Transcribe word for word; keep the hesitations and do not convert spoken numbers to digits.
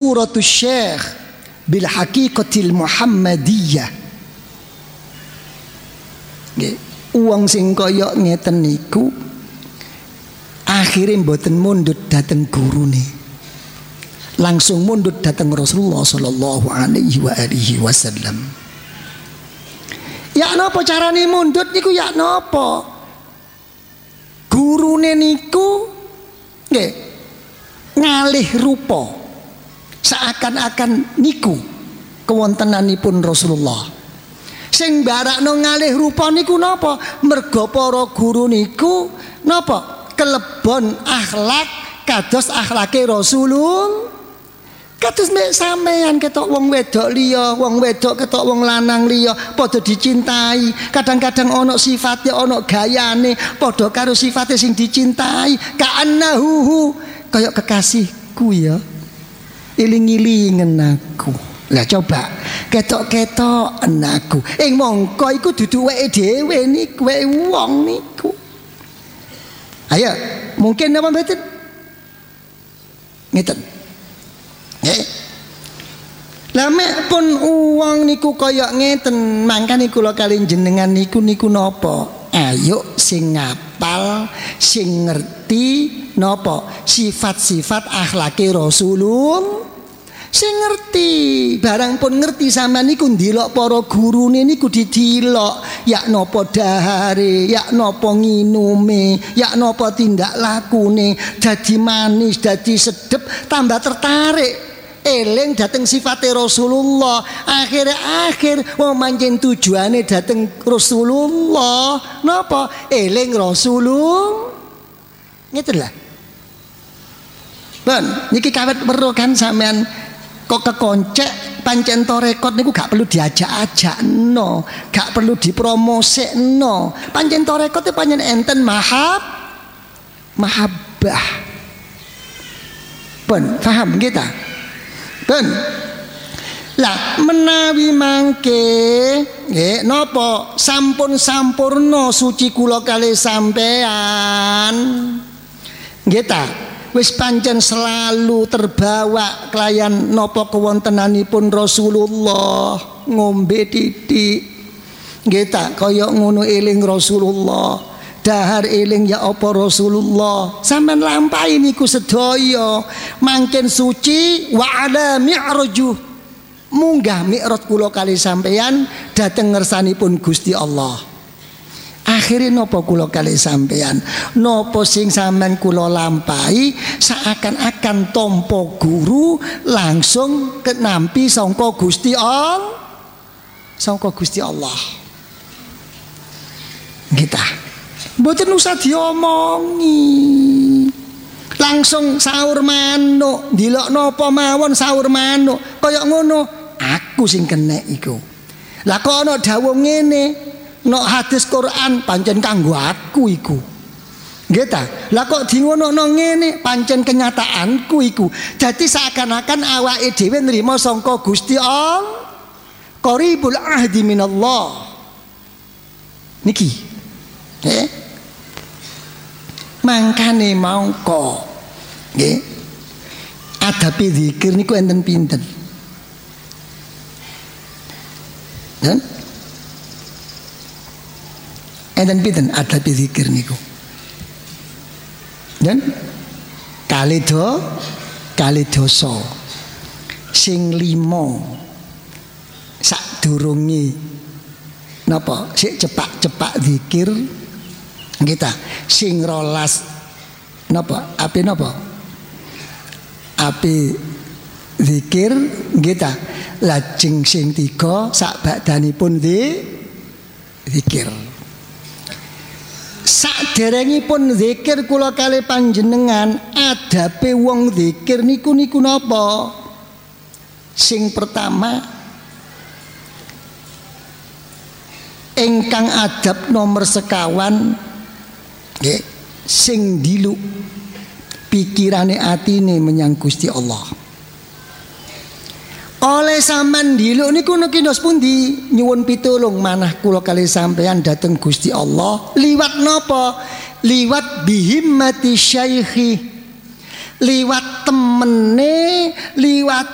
suratus syekh bil haqiqatil muhammadiyah. Nggih, wong sing kaya ngeten niku akhire mboten mundhut dhateng gurune, langsung mundhut dhateng Rasulullah sallallahu alaihi wa alihi wasallam. Ya napa carane mundhut niku, ya napa gurune niku nggih ngalih rupa seakan-akan niku kewontenanipun Rasulullah. Sing barakno ngalih rupa niku napa? Merga para guru niku napa? Kelebon akhlak kados akhlake Rasulullah. Kados mek sampean ketok wong wedok liya, wong wedok ketok wong lanang liya padha dicintai. Kadang-kadang ana sifate, ana gayane padha karo sifate sing dicintai. Ka'annahu kaya kekasihku ya. Iling-ilingen aku. Lah coba ketok-ketok anakku. Ing mongko iku dudu weke dhewe niku, weke wong niku. Ayo, mungkin apa mboten? Ngeten. Nggih. Lah mek pun wong niku kaya ngeten, mangkane kula kali jenengan niku niku napa? Ayo sing ngapal, sing ngerti napa? Sifat-sifat akhlake Rasulullah. Sing ngerti, barang pun ngerti sampean niku ndelok para gurune niku didilok, ya napa dahare, ya napa nginume, ya napa tindak lakune, dadi manis, dadi sedep, tambah tertarik. Eling dateng sifate Rasulullah. Akhir-akhir wong manjen tujuane dateng Rasulullah. Napa? Eling Rasulullah. Ngeten lah. Ben, niki kawet weruh kan sampean kok kekoncek pancen torekot niku gak perlu diajak-ajak no, gak perlu dipromosik no. Pancen torekot itu pancen enten mahab mahabbah. Ben, paham kita? Ben. Lah menawi mangke nggih napa sampun sampurna suci kula kalih sampean. Nggih ta? Wis pancen selalu terbawa kelayan napa kewontenanipun Rasulullah, ngombe titik nggih ta kaya ngono eling Rasulullah, dahar eling ya apa Rasulullah, sampean lampahi niku sedaya mangken suci. Wa ala mi'raju munggah mi'raj kula kali sampean dhateng ngersanipun Gusti Allah. Akhirnya nopo kula kali sampean, nopo sing sampean kula lampahi seakan-akan tompo guru langsung kenampi sangka Gusti Allah, sangka Gusti Allah. Kita mboten usah diomongi, langsung sahur manuk, ndelok napa mawon sahur manuk kaya ngono. Aku sing kenek iku. Lah kok ana dawuh ngene, no hadis Quran pancen kanggo aku iku. Nggih ta? Lah kok di ngono ngene pancen kenyataanku iku. Dadi seakan-akan awake dhewe nrimo sangka Gusti Allah. Qaribul ahdi minallah. Niki. Nggih. Mangkane mangka. Nggih. Adabe zikir niku enten pinten? Dan enten pinten adabe zikir niku? Dan kali do kali dosa sing limo sadurunge napa sik cepak-cepak zikir kita sing rolas napa ape napa ape zikir kita lajeng sing tiga sak badanipun di zikir. Saderengipun zikir kula kalih panjenengan adabe wong zikir niku niku napa? Sing pertama ingkang adab nomor sekawan nggih sing dilu pikirane atine menyang Gusti Allah. Oleh sampean diluk niku niki nos pundi nyuwun pitulung manah kula kalih sampean dhateng Gusti Allah liwat napa? Liwat bihimmati syaikhi, liwat temene, liwat